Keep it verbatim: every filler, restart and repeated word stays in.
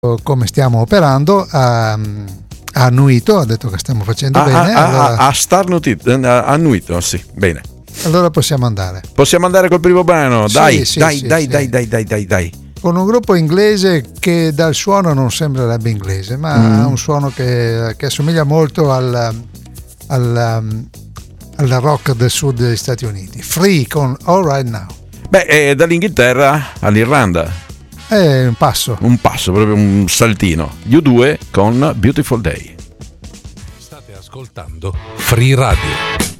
come stiamo operando, ha, ha annuito, ha detto che stiamo facendo ah, bene. Ah, allora, ah, starnutito, ha annuito, sì, bene. Allora possiamo andare. Possiamo andare col primo brano, Sì, dai, sì, dai, sì, dai, sì. dai, dai, dai, dai, dai. Con un gruppo inglese che dal suono non sembrerebbe inglese, ma Mm. ha un suono che, che assomiglia molto al, al, al rock del sud degli Stati Uniti. Free con All Right Now. Beh, eh, dall'Inghilterra all'Irlanda. È un passo. Un passo, proprio un saltino. U due con Beautiful Day. State ascoltando Free Radio.